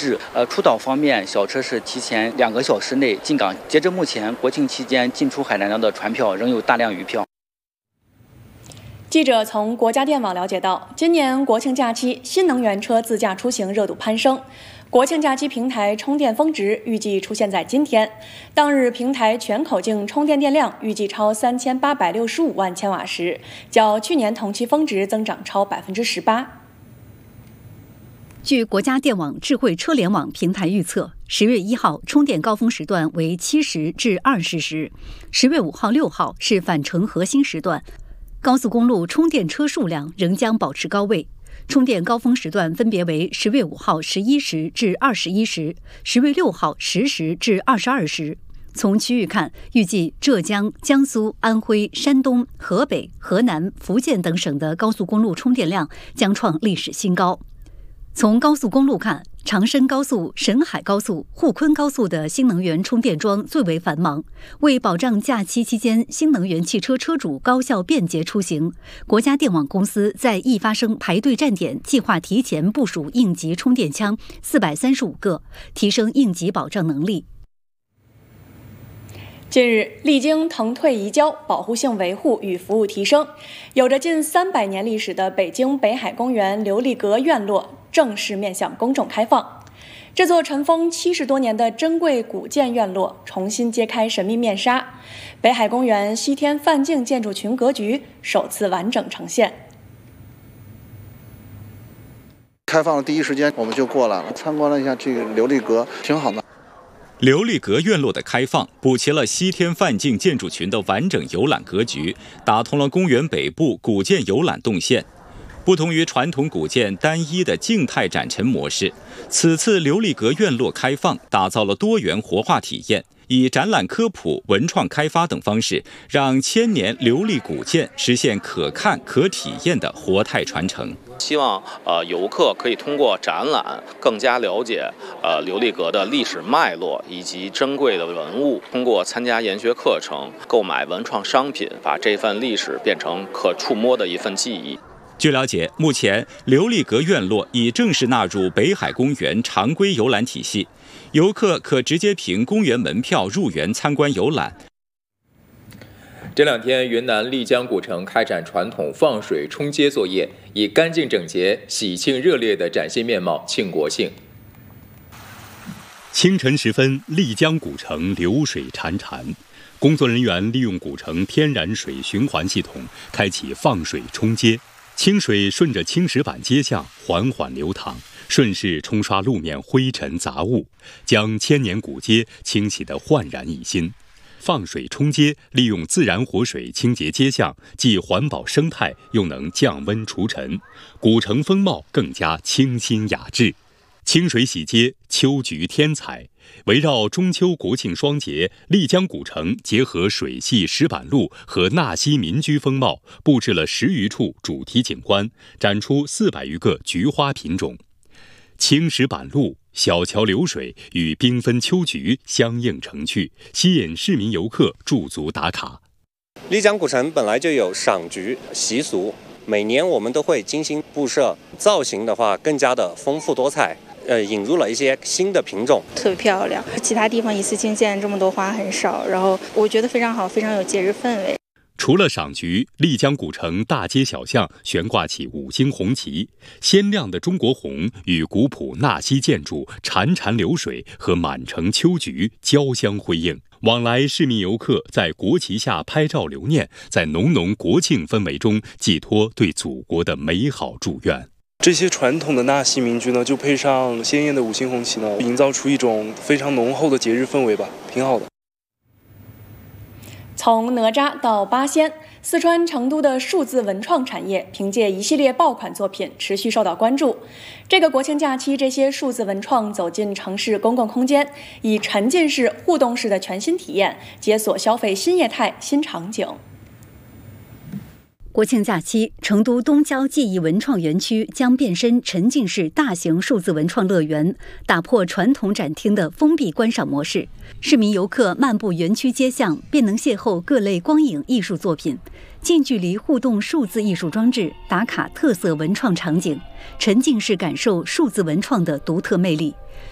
制。出岛方面，小车是提前2个小时内进港。截至目前，国庆期间进出海南岛的船票仍有大量余票。 记者从国家电网了解到，今年国庆假期新能源车自驾出行热度攀升。国庆假期平台充电峰值预计出现在今天，当日平台全口径充电电量预计超3865万千瓦时，较去年同期峰值增长超18%。 据国家电网智慧车联网平台预测，10月1号充电高峰时段为70至20时，10月5号、6号是返程核心时段。高速公路充电车数量仍将保持高位，充电高峰时段分别为10月5号11时至21时，10月6号10时至22时。从区域看，预计浙江、江苏、安徽、山东、河北、河南、福建等省的高速公路充电量将创历史新高。从高速公路看，长深高速、沈海高速、沪昆高速的新能源充电桩最为繁忙。为保障假期期间新能源汽车车主高效便捷出行，国家电网公司在易发生排队站点计划提前部署应急充电枪435个，提升应急保障能力。 近日，历经腾退移交、保护性维护与服务提升，有着近300年历史的北京北海公园琉璃阁院落正式面向公众开放。这座尘封70多年的珍贵古建院落重新揭开神秘面纱，北海公园西天梵境建筑群格局首次完整呈现。 开放的第一时间我们就过来了，参观了一下这个琉璃阁，挺好的。 琉璃阁院落的开放，补齐了西天梵境建筑群的完整游览格局，打通了公园北部古建游览动线。不同于传统古建单一的静态展陈模式，此次琉璃阁院落开放打造了多元活化体验，以展览科普、文创开发等方式，让1000年琉璃古建实现可看可体验的活态传承。 希望游客可以通过展览更加了解琉璃阁的历史脉络以及珍贵的文物，通过参加研学课程、购买文创商品，把这份历史变成可触摸的一份记忆。 据了解，目前琉璃阁院落已正式纳入北海公园常规游览体系，游客可直接凭公园门票入园参观游览。 这2天，云南丽江古城开展传统放水冲街作业，以干净整洁、喜庆热烈的崭新面貌庆国庆。 清晨时分，丽江古城流水潺潺，工作人员利用古城天然水循环系统，开启放水冲街。清水顺着青石板街巷缓缓流淌，顺势冲刷路面灰尘杂物，将1000年古街清洗得焕然一新。放水冲街，利用自然活水清洁街巷，既环保生态，又能降温除尘，古城风貌更加清新雅致。清水洗街，秋菊添彩。围绕中秋国庆双节，丽江古城结合水系石板路和纳西民居风貌，布置了10余处主题景观，展出400余个菊花品种。青石板路、小桥流水与缤纷秋菊相映成趣，吸引市民游客驻足打卡。 丽江古城本来就有赏菊习俗，每年我们都会精心布设，造型的话更加的丰富多彩。引入了一些新的品种， 特别漂亮。其他地方一次性见这么多花很少，然后我觉得非常好，非常有节日氛围。 除了赏菊，丽江古城大街小巷悬挂起5星红旗，鲜亮的中国红与古朴纳西建筑潺潺流水和满城秋菊交相辉映。往来市民游客在国旗下拍照留念，在浓浓国庆氛围中寄托对祖国的美好祝愿。 这些传统的纳西民居呢，就配上鲜艳的5星红旗呢，营造出一种非常浓厚的节日氛围吧，挺好的。 从哪吒到八仙，四川成都的数字文创产业凭借一系列爆款作品持续受到关注。这个国庆假期，这些数字文创走进城市公共空间，以沉浸式、互动式的全新体验，解锁消费新业态、新场景。 国庆假期，成都东郊记忆文创园区将变身沉浸式大型数字文创乐园，打破传统展厅的封闭观赏模式。市民游客漫步园区街巷，便能邂逅各类光影艺术作品，近距离互动数字艺术装置，打卡特色文创场景，沉浸式感受数字文创的独特魅力。